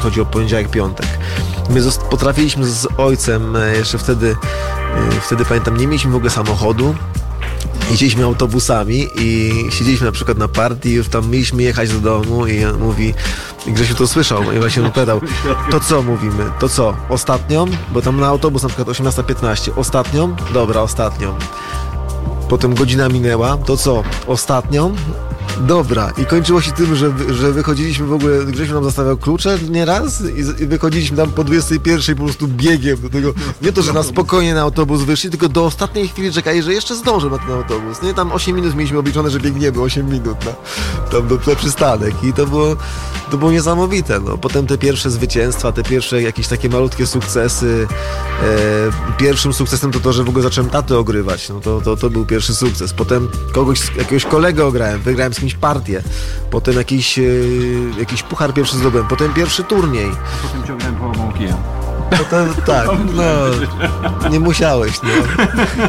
chodzi o poniedziałek, piątek. My potrafiliśmy z ojcem jeszcze wtedy pamiętam, nie mieliśmy w ogóle samochodu. Jeździliśmy autobusami i siedzieliśmy na przykład na partii i już tam mieliśmy jechać do domu i on mówi, i Grzesiu to słyszał i właśnie on pytał, to co mówimy, to co, ostatnią? Bo tam na autobus na przykład 18:15, ostatnią? Dobra, ostatnią. Potem godzina minęła, to co, ostatnią? Dobra. I kończyło się tym, że wychodziliśmy w ogóle, Grzesiu nam zostawiał klucze nieraz i wychodziliśmy tam po 21 po prostu biegiem do tego. Nie to, że na spokojnie na autobus wyszli, tylko do ostatniej chwili czekali, że jeszcze zdążę na ten autobus. Nie, tam 8 minut mieliśmy obliczone, że biegniemy 8 minut tam na przystanek i to było niesamowite. No. Potem te pierwsze zwycięstwa, te pierwsze jakieś takie malutkie sukcesy. Pierwszym sukcesem to, że w ogóle zacząłem tatę ogrywać. No to był pierwszy sukces. Potem jakiegoś kolegę wygrałem z kimś partię. Potem jakiś puchar pierwszy zdobyłem. Potem pierwszy turniej. Potem ciągnąłem połową kijem. Potem, tak, no, nie musiałeś, no.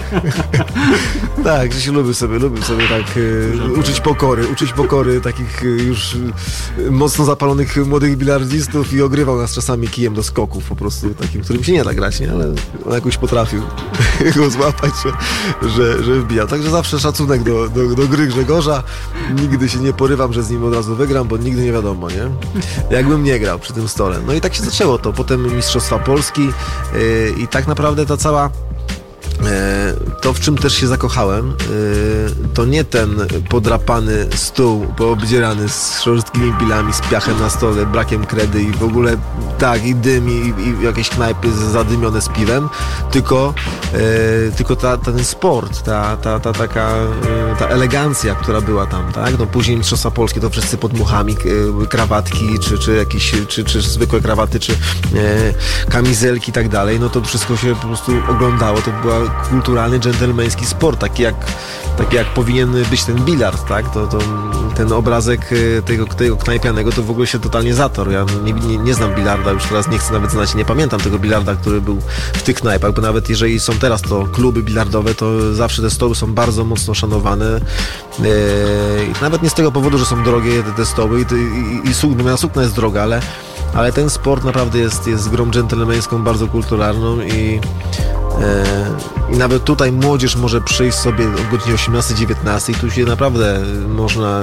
Tak, że się lubił sobie tak uczyć pokory takich już mocno zapalonych młodych bilardzistów i ogrywał nas czasami kijem do skoków po prostu, takim, którym się nie da grać, nie? Ale on jakoś potrafił go złapać, że wbijał. Także zawsze szacunek do gry Grzegorza. Nigdy się nie porywam, że z nim od razu wygram, bo nigdy nie wiadomo, nie? Jakbym nie grał przy tym stole. No i tak się zaczęło to. Potem Mistrzostwa Polski i tak naprawdę ta cała to, w czym też się zakochałem, to nie ten podrapany stół, poobdzierany z szorstkimi bilami, z piachem na stole, brakiem kredy i w ogóle tak, i dym, i jakieś knajpy zadymione z piwem, tylko ten sport, ta elegancja, która była tam, tak? No później Mistrzostwa Polskie to wszyscy pod muchami, krawatki, czy zwykłe krawaty, czy kamizelki i tak dalej, no to wszystko się po prostu oglądało, to była kulturalny, dżentelmeński sport, taki jak powinien być ten bilard, tak? To ten obrazek tego knajpianego to w ogóle się totalnie zatarł. Ja nie znam bilarda, już teraz nie chcę nawet znać, nie pamiętam tego bilarda, który był w tych knajpach, bo nawet jeżeli są teraz to kluby bilardowe, to zawsze te stoły są bardzo mocno szanowane. Nawet nie z tego powodu, że są drogie te stoły i moja sukna jest droga, ale ten sport naprawdę jest grą dżentelmeńską, bardzo kulturalną i nawet tutaj młodzież może przyjść sobie o godzinie 18-19 i tu się naprawdę można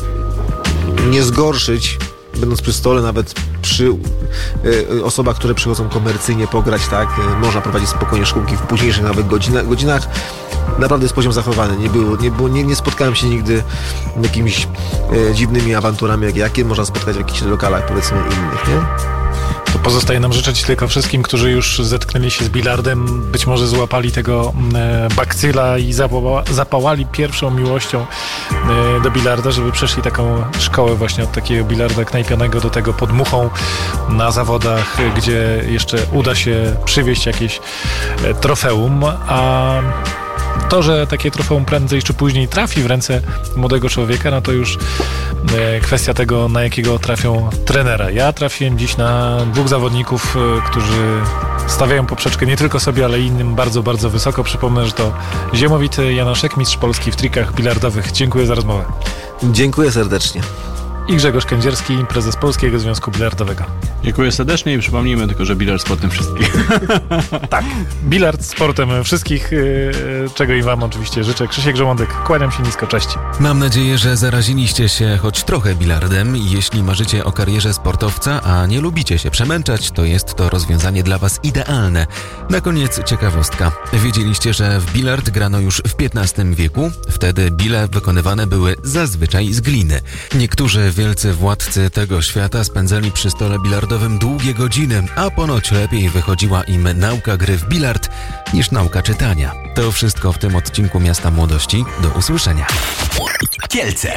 nie zgorszyć, będąc przy stole, nawet przy osobach, które przychodzą komercyjnie pograć, tak, można prowadzić spokojnie szkółki w późniejszych nawet godzinach. Naprawdę jest poziom zachowany. Nie spotkałem się nigdy z jakimiś dziwnymi awanturami, jakie można spotkać w jakichś lokalach, powiedzmy, innych, nie? To pozostaje nam życzyć tylko wszystkim, którzy już zetknęli się z bilardem, być może złapali tego bakcyla i zapałali pierwszą miłością do bilarda, żeby przeszli taką szkołę właśnie od takiego bilarda knajpianego do tego pod muchą na zawodach, gdzie jeszcze uda się przywieźć jakieś trofeum, a to, że takie trofeum prędzej czy później trafi w ręce młodego człowieka, no to już kwestia tego, na jakiego trafią trenera. Ja trafiłem dziś na dwóch zawodników, którzy stawiają poprzeczkę nie tylko sobie, ale i innym bardzo, bardzo wysoko. Przypomnę, że to Ziemowity Janaszek, mistrz Polski w trikach bilardowych. Dziękuję za rozmowę. Dziękuję serdecznie. I Grzegorz Kędzierski, prezes Polskiego Związku Bilardowego. Dziękuję serdecznie i przypomnijmy tylko, że bilard sportem wszystkich. Tak, bilard sportem wszystkich, czego i wam oczywiście życzę. Krzysiek Żołądek, kłaniam się nisko, cześć. Mam nadzieję, że zaraziliście się choć trochę bilardem. Jeśli marzycie o karierze sportowca, a nie lubicie się przemęczać, to jest to rozwiązanie dla was idealne. Na koniec ciekawostka. Wiedzieliście, że w bilard grano już w XV wieku? Wtedy bile wykonywane były zazwyczaj z gliny. Niektórzy wielcy władcy tego świata spędzali przy stole bilardowym długie godziny, a ponoć lepiej wychodziła im nauka gry w bilard niż nauka czytania. To wszystko w tym odcinku Miasta Młodości. Do usłyszenia. Kielce.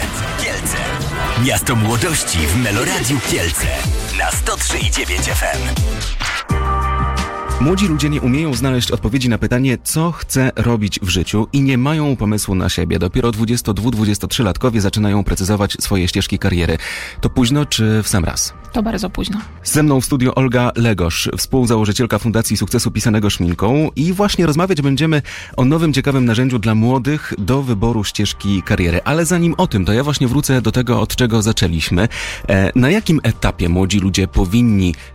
Miasto Młodości w Meloradiu Kielce na 103,9 FM. Młodzi ludzie nie umieją znaleźć odpowiedzi na pytanie, co chce robić w życiu i nie mają pomysłu na siebie. Dopiero 22-23-latkowie zaczynają precyzować swoje ścieżki kariery. To późno czy w sam raz? To bardzo późno. Ze mną w studiu Olga Legosz, współzałożycielka Fundacji Sukcesu Pisanego Szminką i właśnie rozmawiać będziemy o nowym, ciekawym narzędziu dla młodych do wyboru ścieżki kariery. Ale zanim o tym, to ja właśnie wrócę do tego, od czego zaczęliśmy. Na jakim etapie młodzi ludzie powinni